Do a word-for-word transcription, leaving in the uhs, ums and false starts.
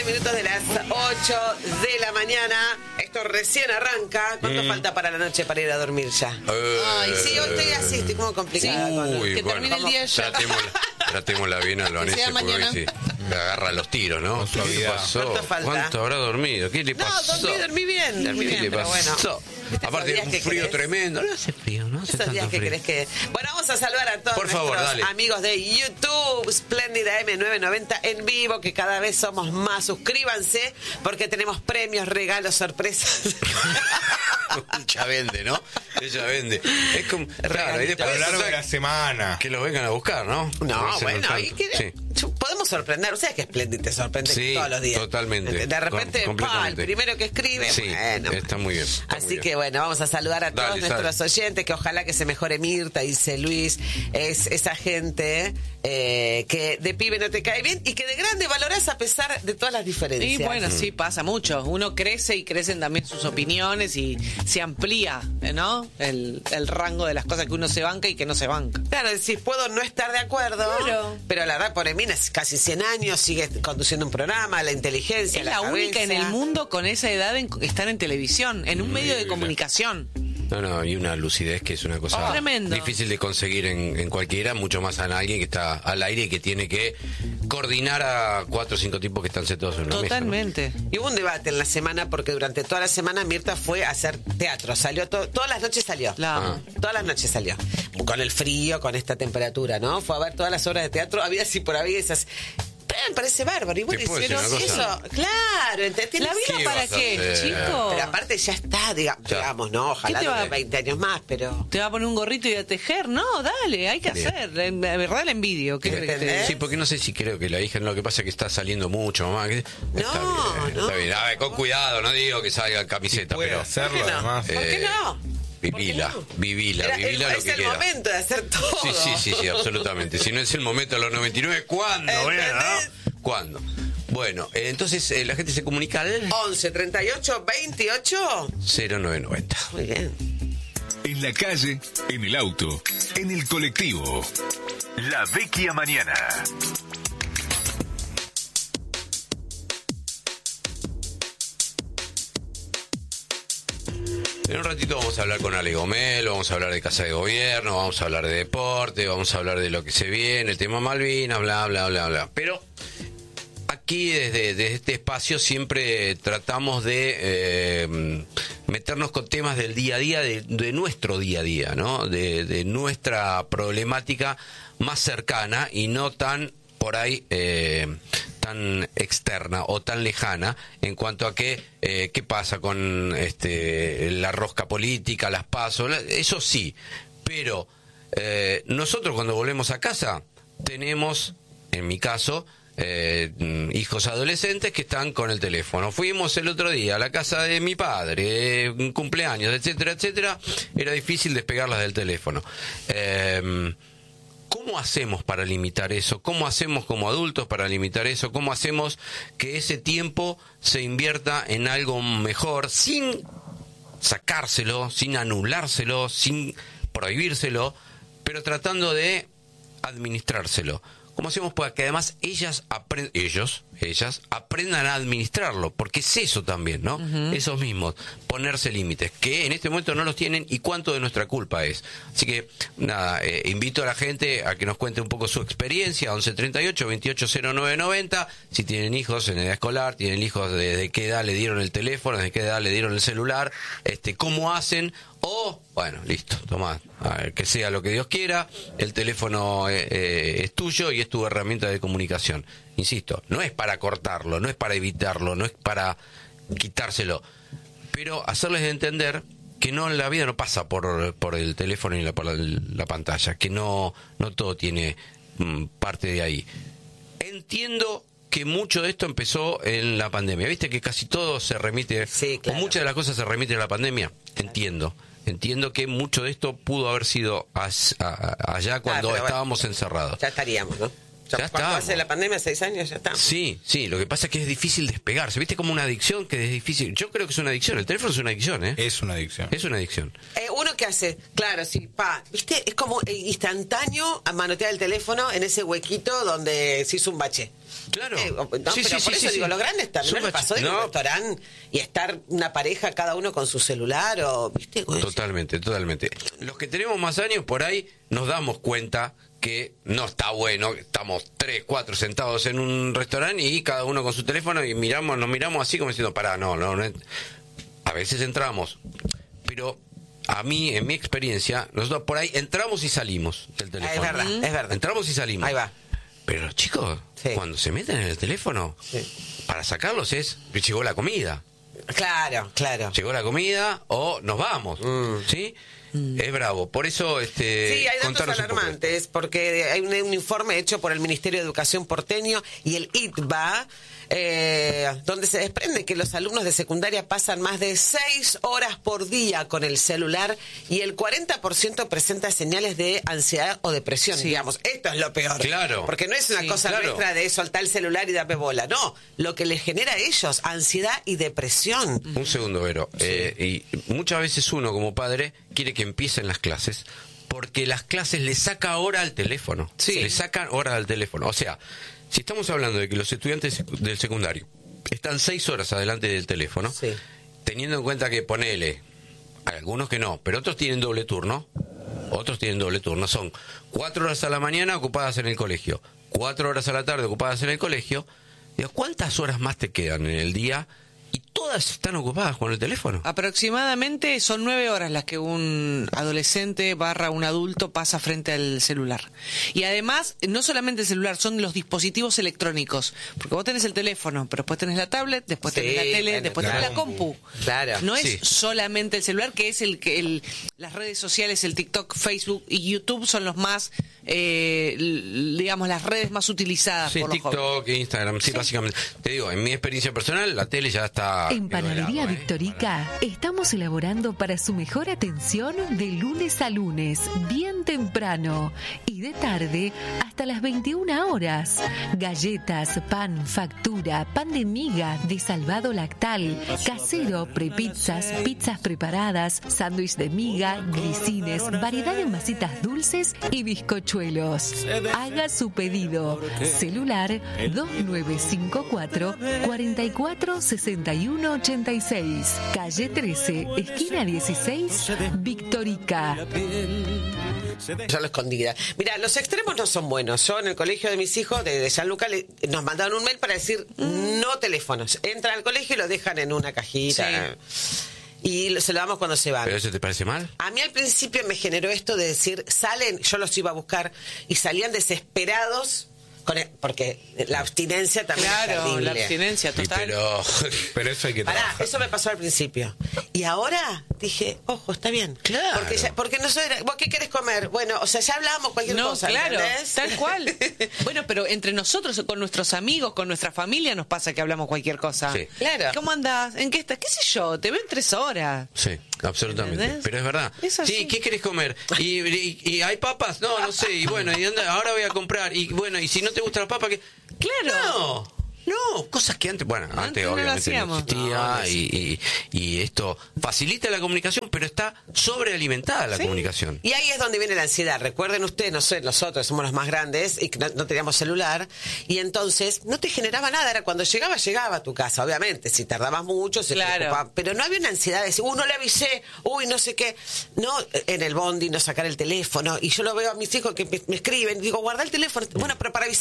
Minutos de las ocho de la mañana. Esto recién arranca. ¿Cuánto mm. falta para la noche para ir a dormir ya? Eh, Ay, sí, hoy estoy así, estoy como complicada. Sí. Con Uy, que bueno, termine el día ya. Tratémosla bien a lo Anese, porque hoy sí me agarra los tiros, ¿no? ¿Qué le pasó? ¿Cuánto falta? ¿Cuánto habrá dormido? ¿Qué le pasó? No, dormí, dormí bien, dormí bien, ¿Qué le pero pasó? bueno. Aparte, un frío querés? tremendo. No hace frío, ¿no? Hace Esos días tanto que frío. crees que... Bueno, vamos a saludar a todos Por nuestros favor, dale. amigos de YouTube, Splendida M novecientos noventa en vivo, que cada vez somos más. Suscríbanse, porque tenemos premios, regalos, sorpresas. Ella vende, ¿no? Ella vende. Es como... Claro, y después a lo largo o sea, de la semana. que lo vengan a buscar, ¿no? No, bueno, y que, sí. podemos sorprender. Ustedes que Splendid te sorprende Sí, todos los días. totalmente. De repente, Com- pa, el primero que escribe, Sí, bueno. está muy bien. Está Así muy bien. que bueno, vamos a saludar a todos Dale, nuestros dale. oyentes, que ojalá que se mejore Mirta, dice Luis. Es esa gente eh, que de pibe no te cae bien y que de grande valorás a pesar de todas las diferencias. Y bueno, Mm. sí, pasa mucho. Uno crece y crecen también sus opiniones y se amplía, ¿no? El, el rango de las cosas que uno se banca y que no se banca. Claro, decís, puedo no estar de acuerdo, Claro. pero la verdad, por Emina es casi cien años, sigue conduciendo un programa, la inteligencia, Es la, la única cabeza. en el mundo con esa edad en estar en televisión, en un medio de comunicación. No, no, y una lucidez que es una cosa Oh, tremendo. difícil de conseguir en, en cualquiera, mucho más en alguien que está al aire y que tiene que coordinar a cuatro o cinco tipos que están sentados en una Totalmente. mesa, Y hubo un debate en la semana porque durante toda la semana Mirta fue a hacer teatro. Salió to- todas las noches salió. La amo. Ah. Todas las noches salió. Con el frío, con esta temperatura, ¿no? Fue a ver todas las obras de teatro. Había así por había esas. Pero me parece bárbaro. Y bueno, ¿Te puedo hicieron decir una eso. Claro, ¿entendés? ¿La vida ¿Qué para vas a qué, hacer? chico? Pero aparte ya está, diga- Ya. digamos, ¿no? Ojalá ¿Qué te va dure a- veinte años más, pero. ¿Te va a poner un gorrito y a tejer? No, dale, hay que Bien. hacer. La la verdad la envidio. ¿Qué crees que te- ¿Entendés? Sí, porque no sé si creo que la hija, no, lo que pasa es que está saliendo mucho, mamá. que- No, está bien, no. está bien. A ver, con cuidado, no digo que salga camiseta, Puede pero hacerlo, ¿Por qué no? además. ¿Por qué Eh, no? vivila, ¿Por qué no? vivila, Era- vivila el- lo es que el quiera. momento de hacer todo. Sí, sí, sí, sí, absolutamente. Si no es el momento a los noventa y nueve, ¿cuándo? ¿Entendés? ¿no? ¿Cuándo? Bueno, eh, entonces eh, la gente se comunica al once, treinta y ocho, veintiocho. cero nueve noventa. Muy bien. En la calle, en el auto, en el colectivo. La Vecchia Mañana. En un ratito vamos a hablar con Ale Gomelo, vamos a hablar de Casa de Gobierno, vamos a hablar de deporte, vamos a hablar de lo que se viene, el tema Malvinas, bla, bla, bla, bla. Pero aquí desde, desde este espacio siempre tratamos de eh, meternos con temas del día a día, de, de nuestro día a día, ¿no? De, de nuestra problemática más cercana y no tan por ahí eh, tan externa o tan lejana en cuanto a que eh, qué pasa con este la rosca política, las PASO, eso sí, pero eh, nosotros cuando volvemos a casa tenemos, en mi caso, eh, hijos adolescentes que están con el teléfono. Fuimos el otro día a la casa de mi padre, eh, un cumpleaños, etcétera, etcétera, era difícil despegarlas del teléfono. Eh, ¿Cómo hacemos para limitar eso? ¿Cómo hacemos como adultos para limitar eso? ¿Cómo hacemos que ese tiempo se invierta en algo mejor sin sacárselo, sin anulárselo, sin prohibírselo, pero tratando de administrárselo? ¿Cómo hacemos para que además ellas aprendan, ellos, ellas, aprendan a administrarlo? Porque es eso también, ¿no? Uh-huh. Esos mismos, ponerse límites, que en este momento no los tienen y cuánto de nuestra culpa es. Así que, nada, eh, invito a la gente a que nos cuente un poco su experiencia, once treinta y ocho, veintiocho cero nueve noventa, si tienen hijos en edad escolar, tienen hijos de, de qué edad le dieron el teléfono, de qué edad le dieron el celular, este, cómo hacen, o, bueno, listo, toma, a ver, que sea lo que Dios quiera, el teléfono eh, eh, es tuyo y es tu herramienta de comunicación. Insisto, no es para cortarlo, no es para evitarlo, no es para quitárselo, pero hacerles entender que no, la vida no pasa por, por el teléfono y la, por la, la pantalla, que no, no todo tiene mm, parte de ahí. Entiendo que mucho de esto empezó en la pandemia. ¿Viste que casi todo se remite, sí, claro, o muchas de las cosas se remiten a la pandemia? Entiendo. Entiendo que mucho de esto pudo haber sido as, a, allá cuando ah, bueno, estábamos encerrados. Ya estaríamos, ¿no? Ya ¿Cuánto estamos. hace la pandemia? ¿Seis años? Ya está. Sí, sí, lo que pasa es que es difícil despegarse. ¿Viste? Como una adicción que es difícil. Yo creo que es una adicción. El teléfono es una adicción, ¿eh? Es una adicción. Es una adicción. Eh, uno que hace, claro, sí, pa, ¿viste? Es como eh, instantáneo a manotear el teléfono en ese huequito donde se hizo un bache. Claro. Eh, no, Sí, pero sí, por sí, eso sí, digo, sí. los grandes también Son les pasó de ir a un no. restaurante y estar una pareja cada uno con su celular o, ¿viste? Güey, Totalmente, totalmente. Los que tenemos más años por ahí nos damos cuenta que no está bueno, que estamos tres, cuatro sentados en un restaurante y cada uno con su teléfono y miramos, nos miramos así como diciendo, pará, no, no, no. A veces entramos, pero a mí, en mi experiencia, nosotros por ahí entramos y salimos del Ah, teléfono. es verdad, es verdad. Entramos y salimos. Ahí va. Pero los chicos, Sí. cuando se meten en el teléfono, Sí. para sacarlos es, llegó la comida. Claro, claro. Llegó la comida o nos vamos, ¿sí? Es bravo. Por eso, este. Sí, hay datos contanos un poco. alarmantes, porque hay un, un informe hecho por el Ministerio de Educación porteño y el I T B A, eh, donde se desprende que los alumnos de secundaria pasan más de seis horas por día con el celular y el cuarenta por ciento presenta señales de ansiedad o depresión, Sí. digamos. Esto es lo peor. Claro. Porque no es una Sí, cosa claro. nuestra de soltar el celular y darme bola. No, lo que les genera a ellos, ansiedad y depresión. Un segundo, Vero. Eh, y muchas veces uno, como padre, quiere que empiecen las clases porque las clases le saca hora al teléfono. Sí. Le sacan hora al teléfono. O sea, si estamos hablando de que los estudiantes del secundario están seis horas adelante del teléfono, Sí. teniendo en cuenta que ponele, hay algunos que no, pero otros tienen doble turno, otros tienen doble turno, son cuatro horas a la mañana ocupadas en el colegio, cuatro horas a la tarde ocupadas en el colegio, digo, ¿cuántas horas más te quedan en el día? Y todas están ocupadas con el teléfono. Aproximadamente son nueve horas las que un adolescente barra un adulto pasa frente al celular. Y además, no solamente el celular, son los dispositivos electrónicos. Porque vos tenés el teléfono, pero después tenés la tablet, después Sí, tenés la tele, bueno, después claro. tenés la compu. Claro. No es Sí. solamente el celular, que es el que el, las redes sociales, el TikTok, Facebook y YouTube son los más, eh, l- digamos, las redes más utilizadas Sí, por los jóvenes. TikTok, Instagram, sí, básicamente. Te digo, en mi experiencia personal, la tele ya está... En Panadería nivelada, ¿eh? Victorica estamos elaborando para su mejor atención de lunes a lunes, bien temprano y de tarde hasta las veintiuna horas. Galletas, pan, factura, pan de miga, de salvado lactal, casero, prepizzas, pizzas preparadas, sándwich de miga, grisines, variedad de masitas dulces y bizcochuelos. Haga su pedido. Celular dos nueve cinco cuatro, cuatro cuatro seis uno ocho seis, calle trece, esquina dieciséis, Victorica. Ya lo escondida. Mira, los extremos no son buenos. Yo en el colegio de mis hijos, de, de San Lucas, le- nos mandaron un mail para decir no teléfonos. Entran al colegio y lo dejan en una cajita. Y lo- se lo damos cuando se van. ¿Pero eso te parece mal? A mí al principio me generó esto de decir, salen, yo los iba a buscar, y salían desesperados, con el- porque la abstinencia también es Claro, terrible. la abstinencia Sí, total. pero... Pero eso hay que Pará, trabajar. eso me pasó al principio. Y ahora dije, ojo, está bien. Claro. Porque, ya- porque no soy, ¿vos qué querés comer? Bueno, o sea, ya hablamos cualquier No, cosa. claro, ¿entendés? tal cual. Bueno, pero entre nosotros, con nuestros amigos, con nuestra familia, nos pasa que hablamos cualquier cosa. Sí. Claro. ¿Cómo andás? ¿En qué estás? ¿Qué sé yo? Te veo en tres horas. Sí, absolutamente. ¿Entendés? Pero es verdad. Es así. Sí, ¿qué querés comer? ¿Y, y, y hay papas? No, no sé. Y bueno, y anda, ahora voy a comprar. Y bueno, y si no te gustan las papas, ¿qué? Claro. No, no, cosas que antes, bueno, antes, Antes no lo obviamente no, hacíamos. existía No, no y, y, y esto facilita la comunicación, pero está sobrealimentada la Sí. comunicación. Y ahí es donde viene la ansiedad. Recuerden ustedes, no sé, nosotros somos los más grandes y que no, no teníamos celular. Y entonces no te generaba nada. Era cuando llegaba, llegaba a tu casa. Obviamente, si tardabas mucho, se Claro. preocupaba. Pero no había una ansiedad de decir, uh, no le avisé, uy, no sé qué. No, en el bondi, no sacar el teléfono. Y yo lo veo a mis hijos que me, me escriben. Digo, guarda el teléfono. Bueno, pero para avisar.